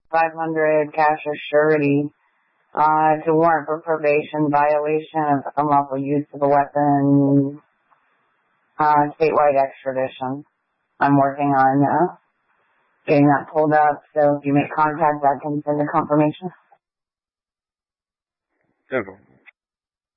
$500 cash or surety to warrant for probation violation of unlawful use of a weapon, statewide extradition. I'm working on getting that pulled up, so if you make contact, I can send a confirmation. Simple.